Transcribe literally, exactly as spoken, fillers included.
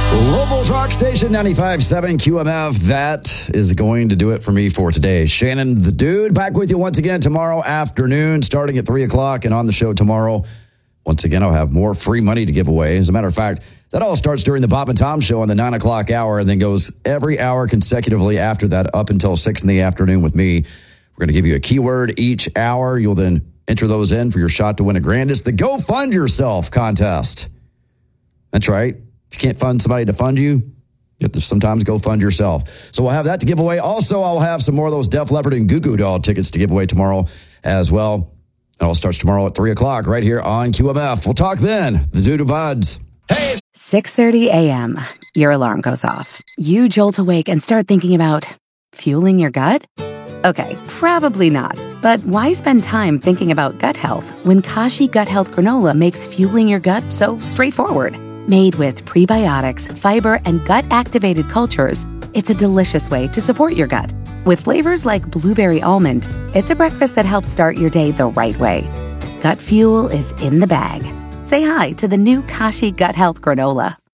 Local Talk Station ninety-five point seven Q M F. That is going to do it for me for today. Shannon the Dude back with you once again tomorrow afternoon starting at three o'clock. And on the show tomorrow, once again, I'll have more free money to give away. As a matter of fact, that all starts during the Bob and Tom show on the nine o'clock hour and then goes every hour consecutively after that up until six in the afternoon with me. We're going to give you a keyword each hour. You'll then enter those in for your shot to win a grand. It's the Go Fund Yourself contest. That's right. If you can't fund somebody to fund you, you have to sometimes go fund yourself. So we'll have that to give away. Also, I'll have some more of those Def Leppard and Goo Goo Doll tickets to give away tomorrow as well. It all starts tomorrow at three o'clock right here on Q M F. We'll talk then. The Dude Buds. Hey! six thirty a.m. Your alarm goes off. You jolt awake and start thinking about fueling your gut? Okay, probably not. But why spend time thinking about gut health when Kashi Gut Health Granola makes fueling your gut so straightforward? Made with prebiotics, fiber, and gut-activated cultures, it's a delicious way to support your gut. With flavors like blueberry almond, it's a breakfast that helps start your day the right way. Gut fuel is in the bag. Say hi to the new Kashi Gut Health Granola.